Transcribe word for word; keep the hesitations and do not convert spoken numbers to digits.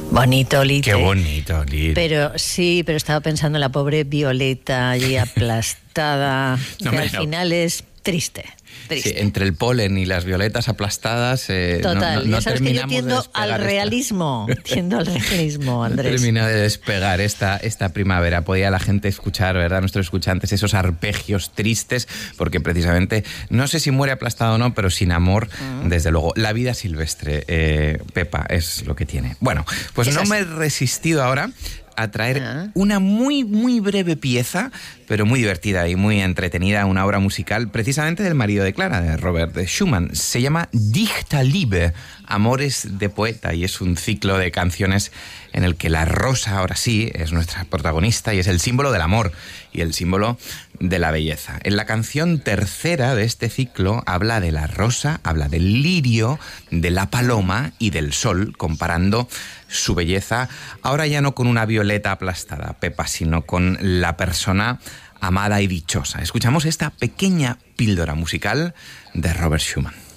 Bonito, Lite. Qué bonito, Lite. Pero sí, pero estaba pensando en la pobre Violeta allí aplastada, No, que me, al no. final es triste. Sí, entre el polen y las violetas aplastadas, eh, Total, no, no, no ya sabes que yo terminamos tiendo de despegar al realismo, esta... tiendo al realismo, Andrés. No termina de despegar esta, esta primavera. Podía la gente escuchar, ¿verdad? Nuestros escuchantes, esos arpegios tristes, porque precisamente, no sé si muere aplastado o no, pero sin amor, uh-huh. desde luego. La vida silvestre, eh, Pepa, es lo que tiene. Bueno, pues es no así. Me he resistido ahora a traer uh-huh. una muy, muy breve pieza, pero muy divertida y muy entretenida, una obra musical precisamente del marido de Clara, de Robert Schumann. Se llama Dichterliebe, Amores de Poeta, y es un ciclo de canciones en el que la rosa, ahora sí, es nuestra protagonista y es el símbolo del amor y el símbolo de la belleza. En la canción tercera de este ciclo habla de la rosa, habla del lirio, de la paloma y del sol, comparando su belleza, ahora ya no con una violeta aplastada, Pepa, sino con la persona amada y dichosa. Escuchamos esta pequeña píldora musical de Robert Schumann.